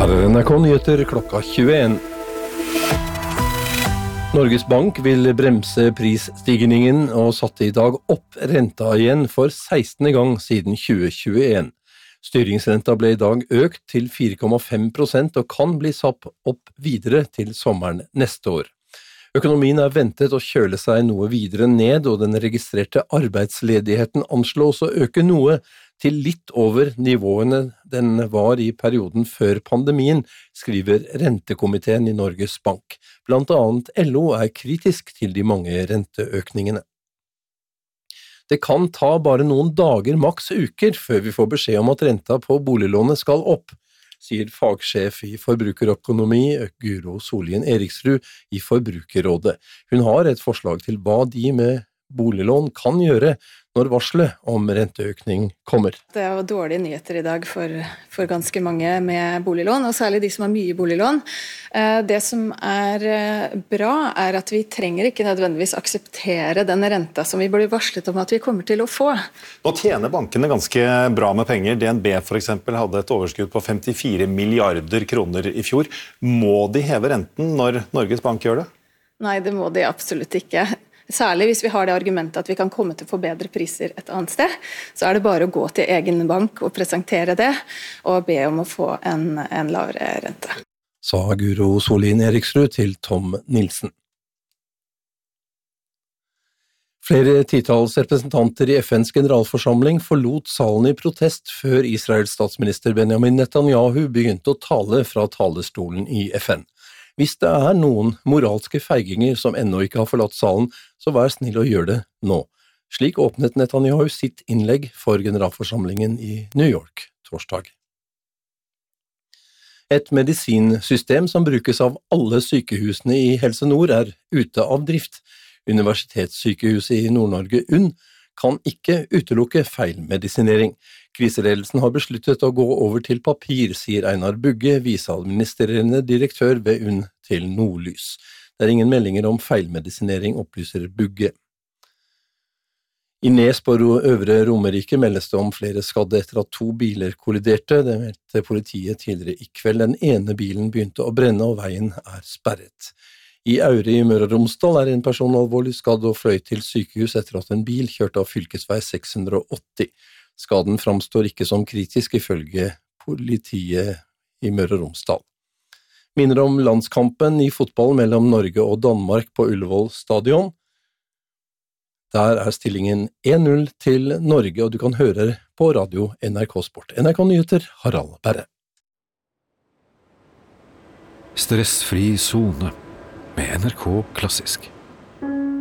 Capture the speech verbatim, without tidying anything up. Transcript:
Her er N R K Nyheter klokka tjueen. Norges Bank vil bremse prisstigningen og satte i dag opp renta igjen for sekstende gang siden tjue tjueen. Styringsrenta ble i dag økt til fire komma fem prosent og kan bli satt opp videre til sommeren neste år. Økonomien er ventet å kjøle seg noe videre ned, og den registrerte arbeidsledigheten anslås å øke noe til litt over nivåene den var i perioden før pandemien, skriver rentekomiteen i Norges Bank. Blant annet L O er kritisk til de mange renteøkningene. Det kan ta bare noen dager, maks uker, før vi får beskjed om at renta på boliglånet skal opp, sier fagsjef i forbrukerøkonomi Guro Sollien Eriksrud i Forbrukerrådet. Hun har et forslag til hva de med boliglån kan gjøre når varslet om renteøkning kommer. Det er jo dårlige nyheter i dag for, for ganske mange med boliglån, og særlig de som har mye boliglån. Det som er bra er at vi trenger ikke nødvendigvis akseptere den renta som vi ble varslet om at vi kommer til å få. Nå tjener bankene ganske bra med penger. D N B for eksempel hadde et overskudd på femtifire milliarder kroner i fjor. Må de heve renten når Norges Bank gjør det? Nei, det må de absolutt ikke. Særlig hvis vi har det argumentet at vi kan komme til å få bedre priser et annet sted, så er det bare å gå til egen bank og presentere det, og be om å få en, en lavere rente. Sa Guro Sollien Eriksrud til Tom Nilsen. Flere titalls representanter i F N's generalforsamling forlot salen i protest før Israels statsminister Benjamin Netanyahu begynte å tale fra talerstolen i F N. Hvis det er noen moralske feiginger som ennå ikke har forlatt salen, så vær snill å gjøre det nå. Slik åpnet Netanyahu sitt innlegg for generalforsamlingen i New York torsdag. Et medisinsystem som brukes av alle sykehusene i Helse Nord er ute av drift. Universitetssykehuset i Nord-Norge, U N, kan ikke utelukke feilmedisinering. Kriseledelsen har besluttet å gå over til papir, sier Einar Bugge, viseadministrerende direktør ved U N til Nordlys. Det er ingen meldinger om feilmedisinering, opplyser Bugge. I Nes på Øvre Romerike meldes det om flere skadde etter at to biler kolliderte. Det meldte politiet tidligere i kveld. Den ene bilen begynte å brenne, og veien er sperret. I Aure i Møre og Romsdal er en person alvorlig skadd og fløy til sykehus etter at en bil kjørte av fylkesvei seks hundre og åtti. Skaden framstår ikke som kritisk ifølge politiet i Møre og Romsdal. Minner om landskampen i fotball mellom Norge og Danmark på Ullevål stadion. Der er stillingen en null til Norge, og du kan høre på radio N R K Sport. N R K Nyheter, Harald Berre. Stressfri zone med N R K Klassisk.